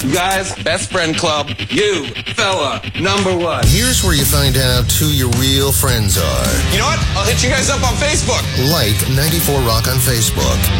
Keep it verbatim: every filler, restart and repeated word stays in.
You guys, best friend club, you, fella, number one. Here's where you find out who your real friends are. You know what? I'll hit you guys up on Facebook. Like ninety-four Rock on Facebook.